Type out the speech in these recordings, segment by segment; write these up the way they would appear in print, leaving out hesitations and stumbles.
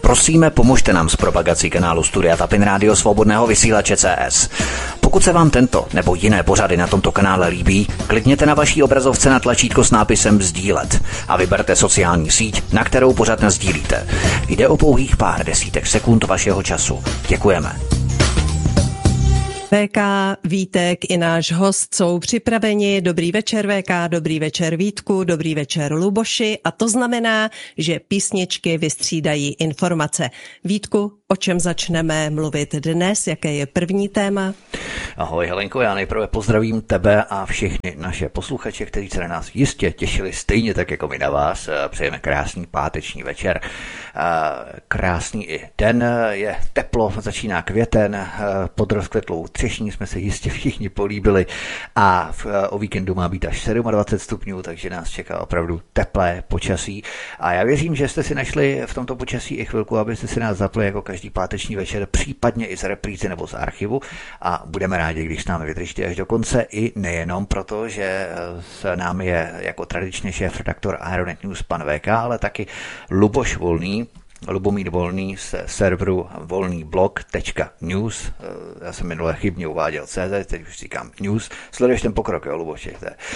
Prosíme, pomožte nám s propagací kanálu Studia Tapin Rádio Svobodného vysílače CS. Pokud se vám tento nebo jiné pořady na tomto kanále líbí, klikněte na vaší obrazovce na tlačítko s nápisem sdílet a vyberte sociální síť, na kterou pořad nasdílíte. Jde o pouhých pár desítek sekund vašeho času. Děkujeme. VK, Vítek i náš host jsou připraveni. Dobrý večer VK, dobrý večer Vítku, dobrý večer Luboši a to znamená, že písničky vystřídají informace. Vítku, o čem začneme mluvit dnes? Jaké je první téma? Ahoj Helenko, já nejprve pozdravím tebe a všechny naše posluchače, kteří se na nás jistě těšili stejně tak jako my na vás. Přejeme krásný páteční večer. Krásný i den, je teplo, začíná květen, pod rozkvetlou třešní jsme se jistě všichni políbili a o víkendu má být až 27 stupňů, takže nás čeká opravdu teplé počasí. A já věřím, že jste si našli v tomto počasí i chvilku, abyste si nás zapli jako každý páteční večer, případně i z reprízy nebo z archivu a budeme rádi, když s námi vydržíte až do konce i nejenom proto, že s námi je jako tradičně šéfredaktor Ironet News pan VK, ale taky Luboš Volný, Lubomír Volný z serveru volnýblog.news. Já jsem minule chybně uváděl CZ, teď už říkám news. Sleduješ ten pokrok, jo, Luboši?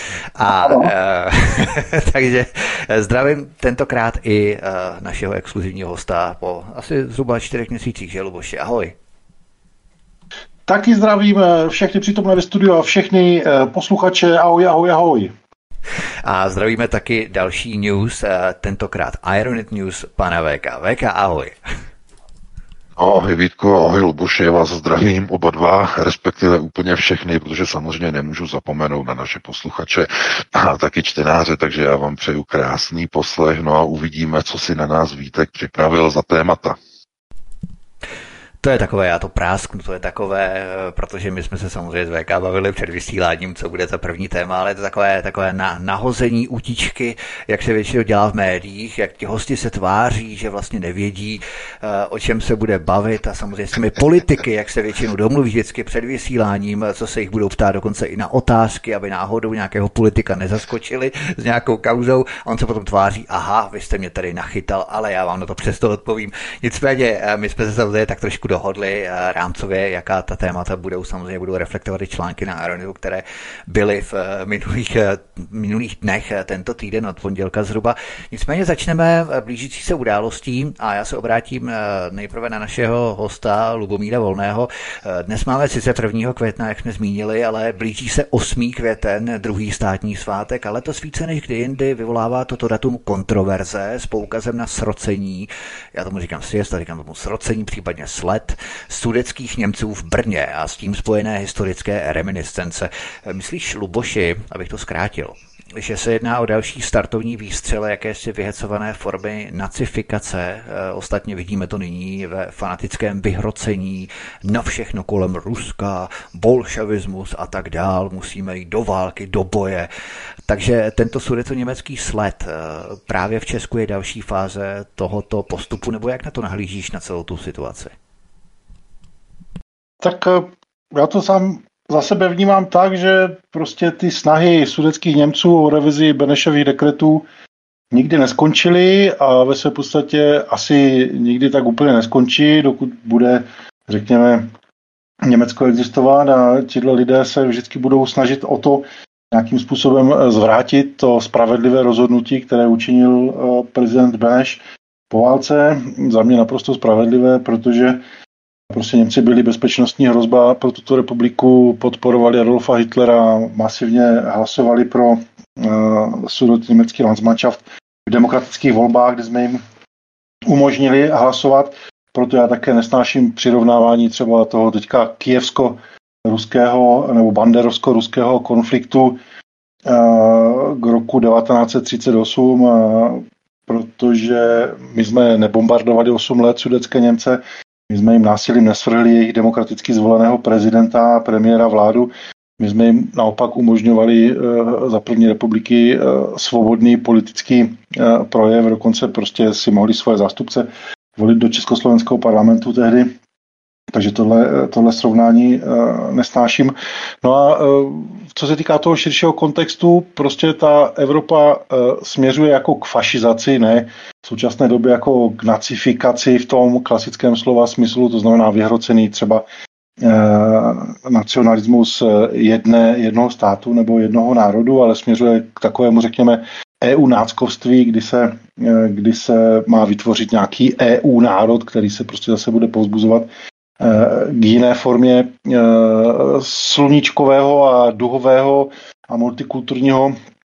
Takže zdravím tentokrát i našeho exkluzivního hosta po asi zhruba 4 měsících, že Luboši? Ahoj. Taky zdravím všechny přítomné ve studiu a všechny posluchače. Ahoj, ahoj, ahoj. A zdravíme taky další news, tentokrát Ironet News, pana VK. VK, ahoj. Ahoj Vítko, ahoj Luboši, já vás zdravím oba dva, respektive úplně všechny, protože samozřejmě nemůžu zapomenout na naše posluchače a taky čtenáře, takže já vám přeju krásný poslech, no a uvidíme, co si na nás Vítek připravil za témata. To je takové, já to prásknu, to je takové, protože my jsme se samozřejmě z VK bavili před vysíláním, co bude za první téma, ale je to takové nahození utičky, jak se většinou dělá v médiích, jak ti hosti se tváří, že vlastně nevědí, o čem se bude bavit a samozřejmě s těmi politiky, jak se většinou domluví vždycky před vysíláním, co se jich budou ptát dokonce i na otázky, aby náhodou nějakého politika nezaskočili s nějakou kauzou. On se potom tváří, aha, vy jste mě tady nachytal, ale já vám na to přesto odpovím. Nicméně, my jsme se samozřejmě tak trošku dohodli rámcově, jaká ta témata budou. Samozřejmě budou reflektovat i články na Ironitu, které byly v minulých dnech tento týden od pondělka zhruba. Nicméně začneme blížící se událostí a já se obrátím nejprve na našeho hosta Lubomíra Volného. Dnes máme sice 1. května, jak jsme zmínili, ale blíží se 8. květen, druhý státní svátek, ale letos více než kdy jindy vyvolává toto datum kontroverze s poukazem na srocení. Já tomu říkám siest, říkám tomu srocení, případně sled sudetských Němců v Brně a s tím spojené historické reminiscence. Myslíš, Luboši, abych to zkrátil, že se jedná o další startovní výstřel jakési vyhecované formy nacifikace? Ostatně vidíme to nyní ve fanatickém vyhrocení na všechno kolem Ruska, bolševismus a tak dál. Musíme jít do války, do boje. Takže tento sudetoněmecký sled právě v Česku je další fáze tohoto postupu, nebo jak na to nahlížíš, na celou tu situaci? Tak já to sám za sebe vnímám tak, že prostě ty snahy sudetských Němců o revizi Benešových dekretů nikdy neskončily a ve své podstatě asi nikdy tak úplně neskončí, dokud bude, řekněme, Německo existovat a tihle lidé se vždycky budou snažit o to nějakým způsobem zvrátit to spravedlivé rozhodnutí, které učinil prezident Beneš po válce. Za mě naprosto spravedlivé, protože prostě Němci byli bezpečnostní hrozba pro tuto republiku, podporovali Adolfa Hitlera, masivně hlasovali pro sudetoněmecký Landsmannschaft v demokratických volbách, kde jsme jim umožnili hlasovat. Proto já také nesnáším přirovnávání třeba toho teďka kijevsko-ruského nebo banderovsko-ruského konfliktu k roku 1938, protože my jsme nebombardovali 8 let sudetské Němce, my jsme jim násilím nesvrhli jejich demokraticky zvoleného prezidenta, premiéra, vládu. My jsme jim naopak umožňovali za první republiky svobodný politický projev, dokonce prostě si mohli svoje zástupce volit do československého parlamentu tehdy. Takže tohle srovnání nesnáším. No a co se týká toho širšího kontextu, prostě ta Evropa směřuje jako k fašizaci, ne v současné době jako k nacifikaci v tom klasickém slova smyslu, to znamená vyhrocený třeba nacionalismus jednoho státu nebo jednoho národu, ale směřuje k takovému, řekněme, EU náckovství, kdy se má vytvořit nějaký EU národ, který se prostě zase bude povzbuzovat k jiné formě sluníčkového a duhového a multikulturního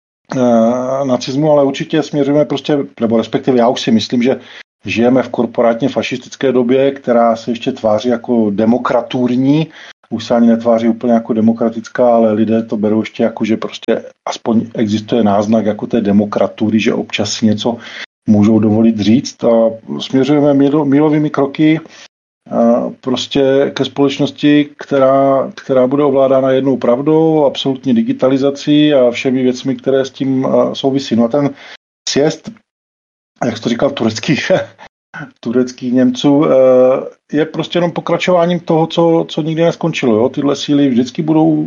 nacismu, ale určitě směřujeme prostě, nebo respektive já už si myslím, že žijeme v korporátně fašistické době, která se ještě tváří jako demokraturní, už se ani netváří úplně jako demokratická, ale lidé to berou ještě jako, že prostě aspoň existuje náznak jako té demokratury, že občas si něco můžou dovolit říct a směřujeme mílovými kroky prostě ke společnosti, která bude ovládána jednou pravdou, absolutní digitalizací a všemi věcmi, které s tím souvisí. No a ten sjezd, jak jsi to říkal, tureckých Němců, je prostě jenom pokračováním toho, co nikdy neskončilo. Jo? Tyhle síly vždycky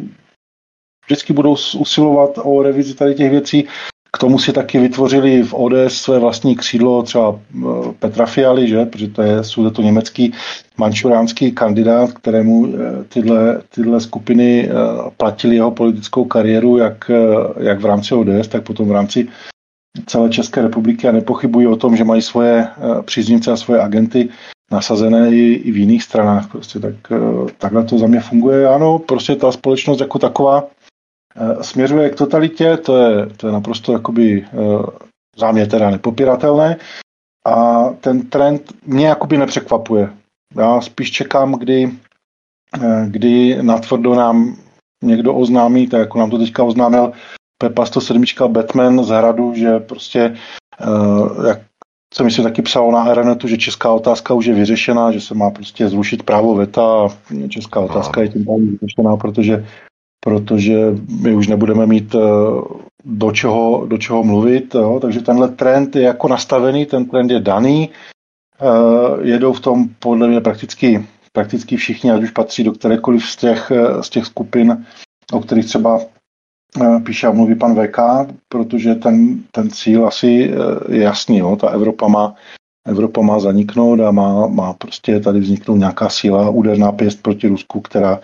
budou usilovat o revizi tady těch věcí. K tomu si taky vytvořili v ODS své vlastní křídlo třeba Petra Fialy, že? Protože to je německý mančuránský kandidát, kterému tyhle skupiny platili jeho politickou kariéru, jak v rámci ODS, tak potom v rámci celé České republiky a nepochybují o tom, že mají svoje příznivce a svoje agenty nasazené i v jiných stranách. Prostě takhle to za mě funguje. Ano, prostě ta společnost jako taková směřuje k totalitě, to je naprosto jakoby za mě teda nepopiratelné a ten trend mě jakoby nepřekvapuje. Já spíš čekám, kdy natvrdo nám někdo oznámí, tak jako nám to teďka oznámil Pepa 107 Batman z Hradu, že prostě, jak se mi taky psalo na Aeronetu, že česká otázka už je vyřešená, že se má prostě zrušit právo veta a česká otázka je tím pádem vyřešená, protože my už nebudeme mít do čeho mluvit. Jo? Takže tenhle trend je jako nastavený, ten trend je daný. Jedou v tom podle mě prakticky všichni, ať už patří do kterékoliv z těch skupin, o kterých třeba píše a mluví pan VK, protože ten cíl asi je jasný. Jo? Ta Evropa má zaniknout a má prostě tady vzniknout nějaká síla, úderná pěst proti Rusku, která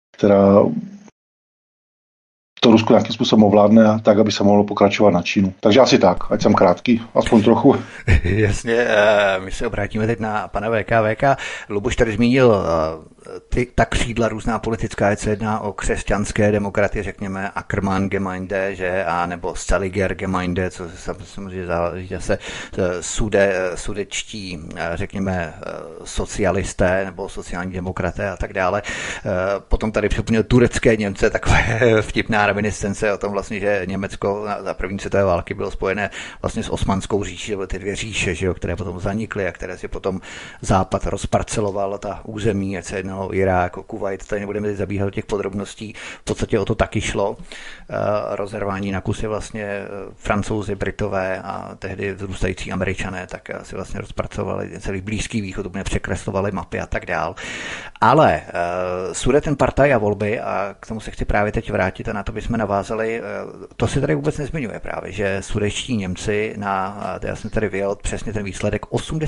to Rusko nějakým způsobem ovládne tak, aby se mohlo pokračovat na Čínu. Takže asi tak, ať jsem krátký, aspoň trochu. Jasně, my se obrátíme teď na pana VK. Luboš tady zmínil ta křídla různá politická, ať se jedná o křesťanské demokraty, řekněme Ackermann Gemeinde, že, a nebo Saliger Gemeinde, co se samozřejmě záleží zase sudečtí, řekněme, socialisté nebo sociální demokraté a tak dále. Potom tady připomněl turecké Němce, takové vtipná reminiscence o tom vlastně, že Německo za první světové války bylo spojené vlastně s Osmanskou říší, ty dvě říše, že jo, které potom zanikly a které si potom Západ rozparceloval, ta území, ať se jednalo Irák, Kuvajt, tady nebudeme zabíhat do těch podrobností, v podstatě o to taky šlo. Rozervání na kusy vlastně Francouzi, Britové a tehdy vzrůstající Američané, tak si vlastně rozpracovali celý Blízký východ, úplně překreslovali mapy a tak dál. Ale Sudetenpartaj a volby, a k tomu se chci právě teď vrátit a na to bychom navázali, to se tady vůbec nezmiňuje právě, že sudečtí Němci já jsem tady vyjel přesně ten výsledek,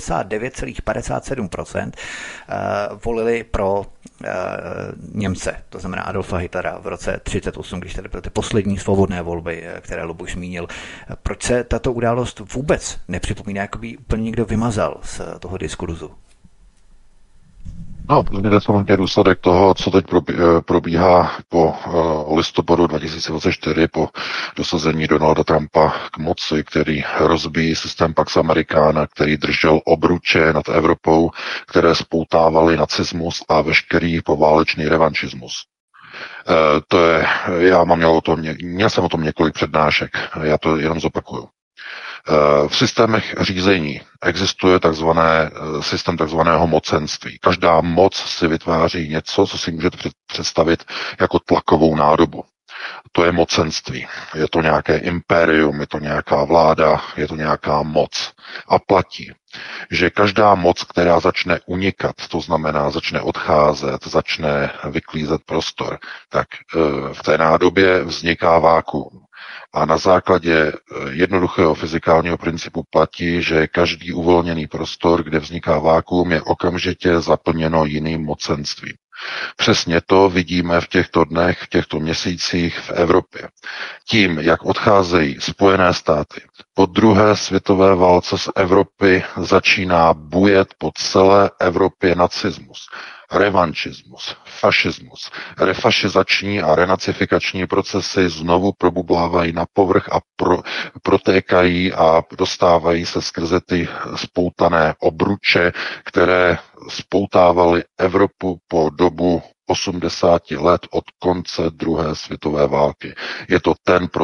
89,57% volili pro Němce, to znamená Adolfa Hitlera v roce 1938, když tady byly ty poslední svobodné volby, které Luboš zmínil. Proč se tato událost vůbec nepřipomíná, jako by úplně někdo vymazal z toho diskurzu? No, to je samozřejmě důsledek toho, co teď probíhá po listopadu 2024, po dosazení Donalda Trumpa k moci, který rozbíjí systém Pax Americana, který držel obruče nad Evropou, které spoutávali nacismus a veškerý poválečný revanšismus. Měl jsem o tom několik přednášek, já to jenom zopakuju. V systémech řízení existuje systém takzvaného mocenství. Každá moc si vytváří něco, co si můžete představit jako tlakovou nádobu. To je mocenství, je to nějaké impérium, je to nějaká vláda, je to nějaká moc. A platí, že každá moc, která začne unikat, to znamená začne odcházet, začne vyklízet prostor, tak v té nádobě vzniká vákuum. A na základě jednoduchého fyzikálního principu platí, že každý uvolněný prostor, kde vzniká vákuum, je okamžitě zaplněno jiným mocenstvím. Přesně to vidíme v těchto dnech, v těchto měsících v Evropě. Tím, jak odcházejí Spojené státy, po druhé světové válce z Evropy začíná bujet po celé Evropě nacismus, revanšismus, fašismus. Refašizační a renacifikační procesy znovu probublávají na povrch a protékají a dostávají se skrze ty spoutané obruče, které spoutávaly Evropu po dobu 80 let od konce druhé světové války. Je to ten